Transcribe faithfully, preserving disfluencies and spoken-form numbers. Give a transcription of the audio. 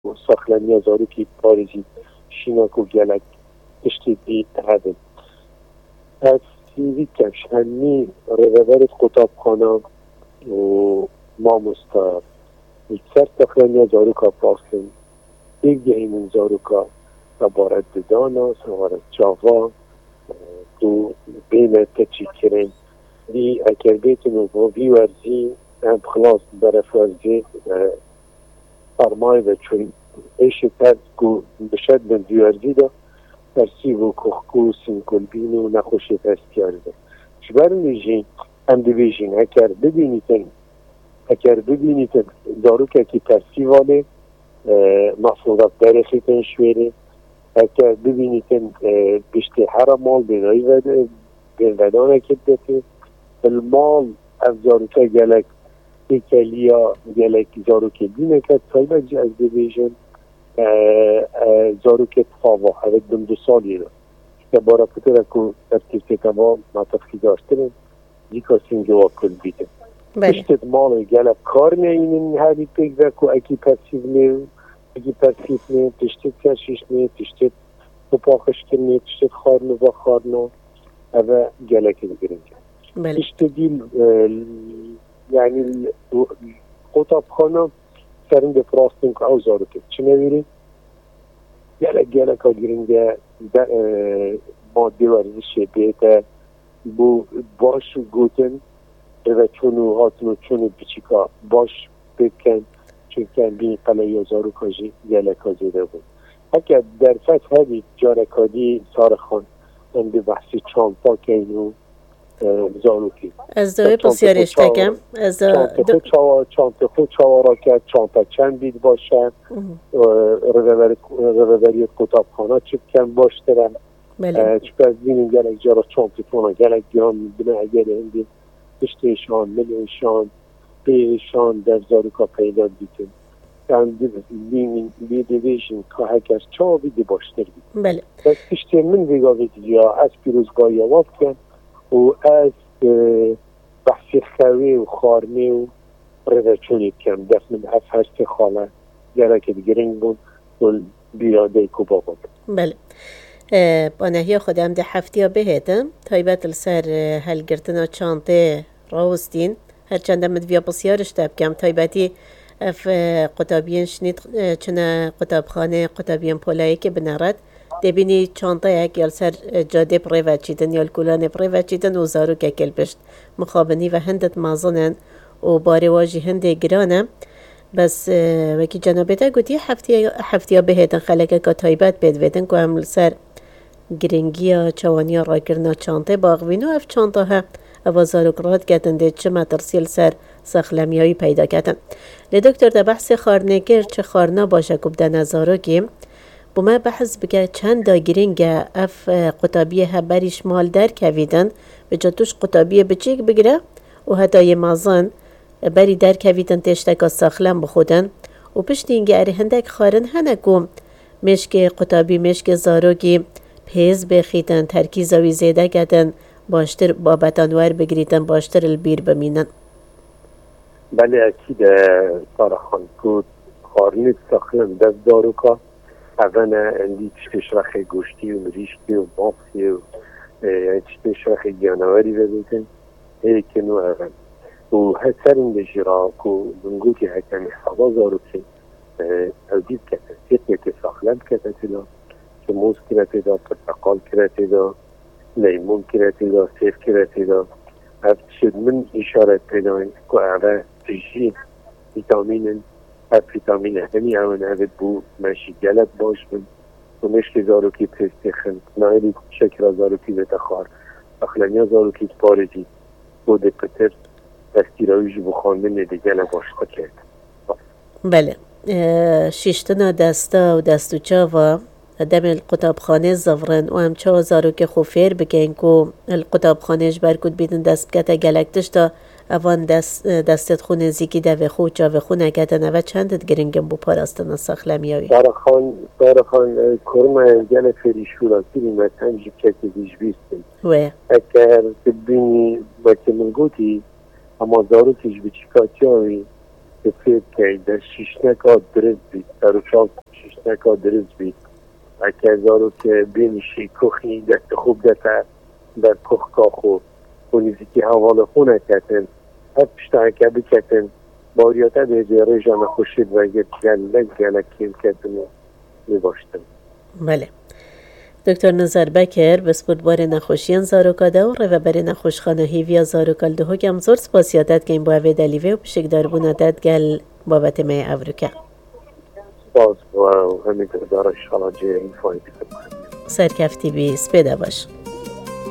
ساخلنی زارو کی پارزی شینا کو گلک اشتی بی هدن از سیوی کش همی روابر خطاب خانم و ما مستار سر ساخلنی زارو کا پاسن دیگه این زارو کا سوارد دانا سوارد چاوا تو بین تچی کرن دی اگر بیتون و وی ورزی هم خلاص برف ورزی فرمای و چون ایش تد کو بشد من وی ورزی دا ترسی و کخکو سنکل بین و نخوشی تستیار ده شبر میجین هم دویجین اگر ببینیتن اگر ببینیتن دارو که کی ترسی واله مفروضات درخیتن شویره اگر ببینیتن بشتی هر مال بینایی وده بینودانه کدته المال از زاروکه گلک ایکالیا گلک زاروکه دینه که تایبه از دیویژن زاروکه تخاوه هفت دم دو سالی را که بارا پتر اکو ترکیب تکما مطفقی داشتنم دیکا سنگه واکل بیده اشتد مال گلک کار نیمین همی پیک وکو اکی پرسیو نیو اکی پرسیو نیو تشتد کرشیش نیو تشتد پاخش کنی تشتد خارنو و خارنو اوه گلک بگرنجه اشتدی یعنی خطاب خانم سرین به پراستن که او زارو کد چه نویری؟ گلک گلک ها گرنگه ماده ورزشه بیته بو باش گوتن و چونو هاتنو چونو بچیکا باش بکن چون کن بین قلعه زارو کاجی گلک ها زیده بود اگر در فتح هدی جارکادی سارخان من به بحثی چانپا کنو زاروکی از دوی پسیارش تکم از چانت خود چاوا چانت خود چاوارا کرد چانت چند بید باشه روابری کتاب خانه چپ کن باشترم چپ از بینیم گلک جارا چانتتونا گلک گرام میبینه اگر هندی پشتشان ملیشان پیشان در زاروکا پیدا بیتیم بینیم بیدیویشن که هکر چاوا بیدی باشتر بید بله بس پشتی من بگاوید یا از پیروزگاه یواب کن و از بحثی خوی و خارمی و روچونی کم دست من از هشت خاله گره گرنگ بود و بیاده کوبا بود بله با نهی خودم ده هفتی ها بهتم تایبت السر هلگرتنا چانته راوستین هرچند مدویا بسیارش تب کم تایبتی اف قطابین شنید چنه قطابخانه قطابین پولایی که بنارد دبینی چانتا یک یال سر جاده پریوه چیدن یال کلان پریوه چیدن و زارو که کل پشت مخابنی و هندت مازنن و باری واجی هنده گرانه بس وکی جنابتا گوتی هفتی هفتی بهتن خلقه که تایبت بدویدن که هم سر گرنگی چوانی را کرنا چانته باغوینو اف چانتا ها او زارو کراد کتن ده چه مترسیل سر سخلمی هایی پیدا کتن لدکتر ده بحث خارنگر چه خارنا باشه کب ده نظارو که بما بحث بکه چند دا گرنگه اف قطابیه ها بریش مال در کویدن به جاتوش قطابیه بچیک بگره و حتی یه مازن بری در کویدن تشتک ساخلم بخودن و پشت اینگه اره هندک خارن هنکو مشک قطابی مشک زاروگی پیز بخیدن ترکیزاوی زیده کدن باشتر بابتانوار بگریدن باشتر البیر بمینن بله اکید سارخان کود خارنی ساخلم دست دارو که اولا اندی چشتش رخ گوشتی و مریشتی و باقی و چشتش رخ گیانواری ببیدن هیکی نو اولا و هسر این جیرا که منگو که هکمی حضا زارو که تودید کتا سیقی که ساخلم کتا تدا که موز کرتی دا پرتقال کرتی دا لیمون کرتی دا سیف کرتی دا هفت شد من اشارت پیداین که اولا تجی ویتامین هر ویتامین همی اون هفت بو ماشی گلت باش بند و مشک زاروکی پستی خند نایلی شکر زاروکی بتا خار اخلانیا زاروکی پارجی بود پتر دستیراویجی بخواندن دیگه نباشتا کرد بله شیشتنا دستا و دستو چاوا دم القطابخانه زفرن و هم چا زارو که خوفیر بگین که القطابخانه جبر کد بیدن دست بکتا گلکتش تا اوان دست دستت خونه زیکی دوه خو چاوه خونه کتن و چندت گرنگم بو پاراستن ساخلمیاوی سارخان سارخان کرما گل فریشورا کلی مثلا جی کتی دیش بیستن و اگر تبینی با که من گوتی اما زارو تیش بچی کاتیاوی که فکر که در شیشنکا درست بید در اچاق شیشنکا درست بید اکه ازارو که بینشی کخی دست خوب دسته در کخ کاخو کنیزی که حوال خونه کتن هر پشتن که بکتن باریاته به ریجان خوشید و گرد گلک گلک کم کتن می باشتن. بله. دکتر نظر بکر بسپورت بار نخوشیان زاروکاده و رو بر نخوشخانه هیویا زاروکال ده هکم زور سپاسیاتت که این با اوه دلیوه و پشکدار بوناتت گل بابت می اوروکه. باز و همین دارش حالا جه این فایده سرکفتی بی سپیده باش.